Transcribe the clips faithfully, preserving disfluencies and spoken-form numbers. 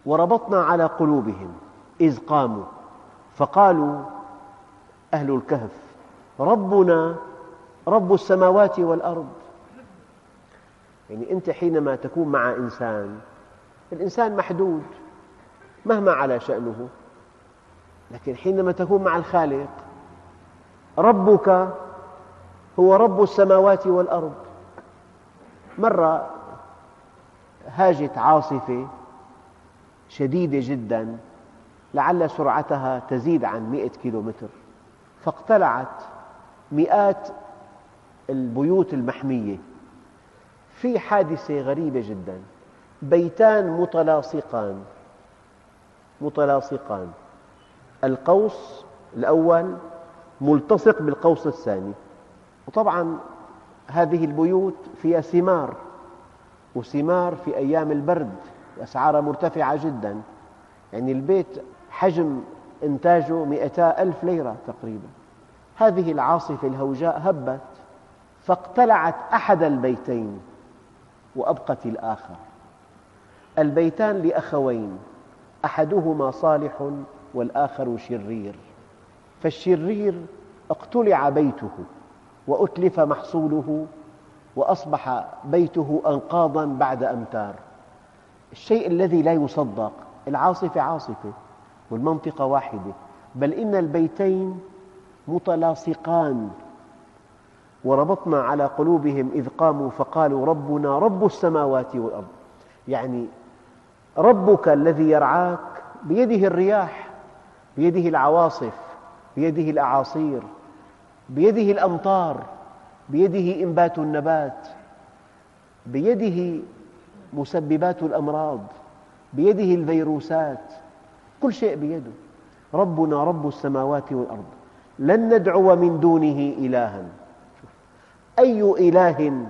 وربطنا على قلوبهم إذ قاموا فقالوا أهل الكهف ربنا رب السماوات والأرض. يعني أنت حينما تكون مع إنسان، الإنسان محدود مهما على شأنه، لكن حينما تكون مع الخالق ربك هو رب السماوات والأرض. مرة هاجت عاصفة شديدة جداً لعل سرعتها تزيد عن مئة كيلومتر، فاقتلعت مئات البيوت المحمية. في حادثة غريبة جداً، بيتان متلاصقان متلاصقان القوس الأول ملتصق بالقوس الثاني، وطبعاً هذه البيوت فيها ثمار، وثمار في أيام البرد أسعارها مرتفعة جداً. يعني البيت حجم إنتاجه مئتا ألف ليرة تقريباً. هذه العاصفة الهوجاء هبت فاقتلعت أحد البيتين وأبقت الآخر. البيتان لأخوين، أحدهما صالح والآخر شرير، فالشرير اقتلع بيته وأتلف محصوله وأصبح بيته أنقاضاً بعد أمتار. الشيء الذي لا يصدق، العاصفة عاصفة والمنطقة واحدة، بل إن البيتين متلاصقان. وربطنا على قلوبهم إذ قاموا فقالوا ربنا رب السماوات والأرض. يعني ربك الذي يرعاك بيده الرياح، بيده العواصف، بيده الأعاصير، بيده الأمطار، بيده إنبات النبات، بيده مسببات الأمراض، بيده الفيروسات، كل شيء بيده. ربنا رب السماوات والأرض لن ندعو من دونه إلها. أي إله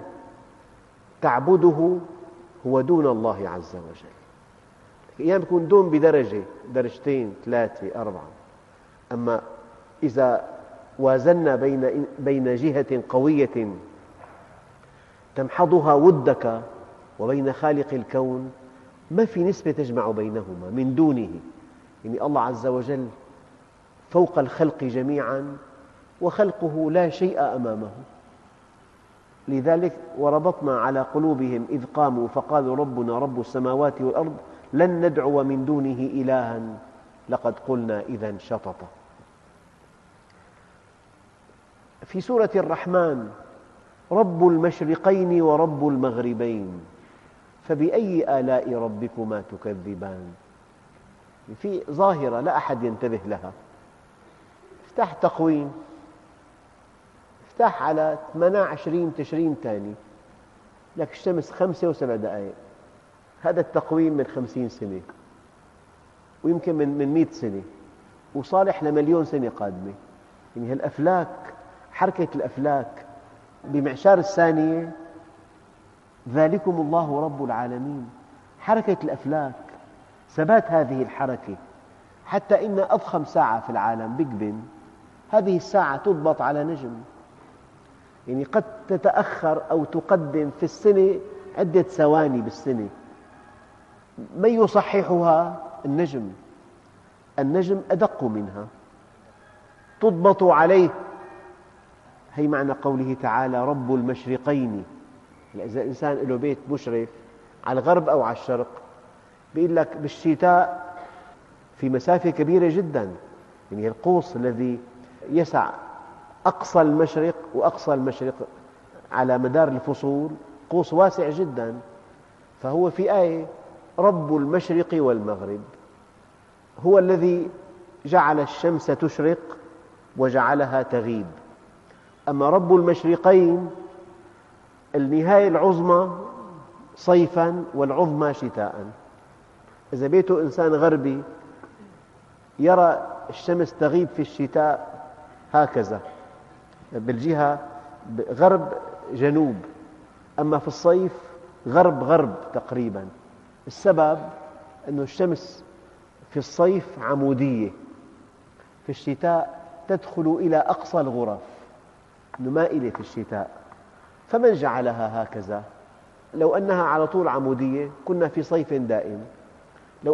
تعبده هو دون الله عز وجل. أحيانا يكون دون بدرجة، درجتين، ثلاثة، أربعة. أما إذا وازنا بين بين جهة قوية تمحضها ودك وبين خالق الكون، ما في نسبة تجمع بينهما من دونه. يعني الله عز وجل فوق الخلق جميعاً، وخلقه لا شيء أمامه. لذلك وربطنا على قلوبهم إذ قاموا فقالوا ربنا رب السماوات والأرض لن ندعو من دونه إلها لقد قلنا إذا شططا. في سورة الرحمن رب المشرقين ورب المغربين فبأي آلاء ربكما تكذبان. في ظاهرة لا أحد ينتبه لها. افتح تقويم، افتح على ثمانية عشرين تشرين ثاني، لك الشمس خمسة وسبع دقائق. هذا التقويم من خمسين سنة ويمكن من من مئة سنة، وصالح لمليون سنة قادمة. يعني الأفلاك، حركة الأفلاك بمعشار الثانية، ذلكم الله رب العالمين. حركة الأفلاك، ثبات هذه الحركة، حتى إن أضخم ساعة في العالم بيج بن، هذه الساعة تضبط على نجم. يعني قد تتأخر أو تقدم في السنة عدة ثواني بالسنة. من يصححها؟ النجم. النجم أدق منها، تضبط عليه. هي معنى قوله تعالى رب المشرقين. إذا الإنسان له بيت مشرف على الغرب أو على الشرق، بيقول لك بالشتاء في مسافة كبيرة جدا، يعني القوس الذي يسع أقصى المشرق وأقصى المشرق على مدار الفصول قوس واسع جدا. فهو في آية رب المشرق والمغرب، هو الذي جعل الشمس تشرق وجعلها تغيب. أما رب المشرقين النهاية العظمى صيفاً والعظمى شتاءً. إذا بيته إنسان غربي يرى الشمس تغيب في الشتاء هكذا بالجهة غرب جنوب، أما في الصيف غرب غرب تقريباً. السبب أن الشمس في الصيف عمودية، في الشتاء تدخل إلى أقصى الغرف، مائلة في الشتاء. فمن جعلها هكذا؟ لو أنها على طول عمودية كنا في صيف دائم،